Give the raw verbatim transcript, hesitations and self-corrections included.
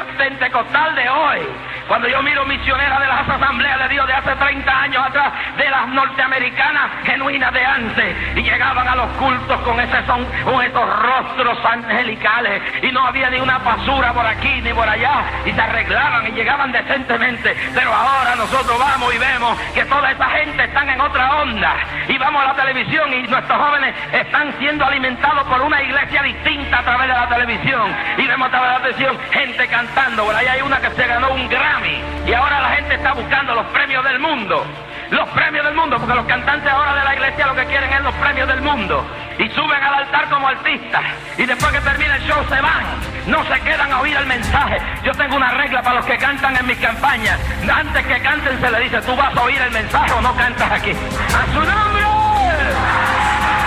pentecostal de hoy. Cuando yo miro misioneras de las asambleas de Dios de hace treinta años atrás, de las norteamericanas genuinas de antes, y llegaban a los cultos con ese son, con esos rostros angelicales, y no había ni una basura por aquí ni por allá, y se arreglaban y llegaban decentemente. Pero ahora nosotros vamos y vemos que toda esa gente están en otra onda, y vamos a la televisión y nuestros jóvenes están siendo alimentados por una iglesia distinta a través de la televisión, y vemos a través de la televisión gente cantando. Por ahí hay una que se ganó un Grammy, y ahora la gente está buscando los premios del mundo, los premios del mundo, porque los cantantes ahora de la iglesia lo que quieren es los premios del mundo, y suben al altar como artistas, y después que termina el show se van, no se quedan a oír el mensaje. Yo tengo una regla para los que cantan en mis campañas: antes que canten se le dice, tú vas a oír el mensaje o no cantas aquí. ¡A su nombre!